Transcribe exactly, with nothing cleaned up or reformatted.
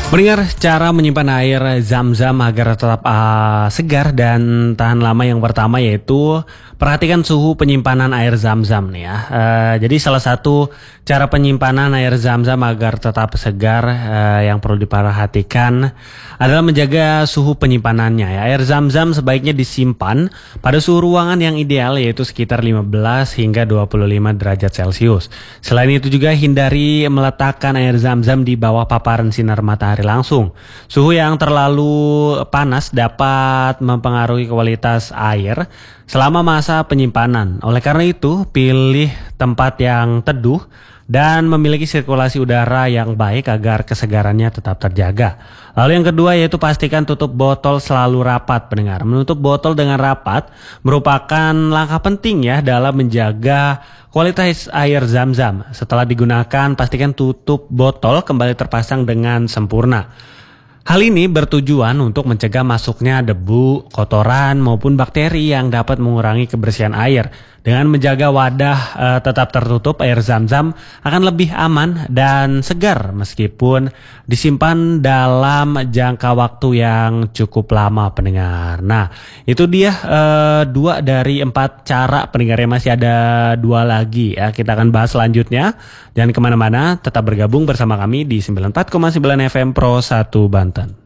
Mendengar cara menyimpan air zam-zam agar tetap uh, segar dan tahan lama, yang pertama yaitu perhatikan suhu penyimpanan air zam-zam nih ya. Uh, jadi salah satu cara penyimpanan air zam-zam agar tetap segar uh, yang perlu diperhatikan adalah menjaga suhu penyimpanannya ya. Air zam-zam sebaiknya disimpan pada suhu ruangan yang ideal, yaitu sekitar lima belas hingga dua puluh lima derajat Celcius. Selain itu juga hindari meletakkan air zam-zam di bawah paparan sinar matahari langsung. Suhu yang terlalu panas dapat mempengaruhi kualitas air selama masa penyimpanan. Oleh karena itu, pilih tempat yang teduh dan memiliki sirkulasi udara yang baik agar kesegarannya tetap terjaga. Lalu yang kedua yaitu pastikan tutup botol selalu rapat, pendengar. Menutup botol dengan rapat merupakan langkah penting ya dalam menjaga kualitas air zam-zam. Setelah digunakan, pastikan tutup botol kembali terpasang dengan sempurna. Hal ini bertujuan untuk mencegah masuknya debu, kotoran, maupun bakteri yang dapat mengurangi kebersihan air. Dengan menjaga wadah e, tetap tertutup, air zam-zam akan lebih aman dan segar meskipun disimpan dalam jangka waktu yang cukup lama, pendengar. Nah, itu dia e, dua dari empat cara, pendengarnya. Masih ada dua lagi ya. Kita akan bahas selanjutnya. Jangan kemana-mana, tetap bergabung bersama kami di sembilan puluh empat koma sembilan F M Pro satu Banten.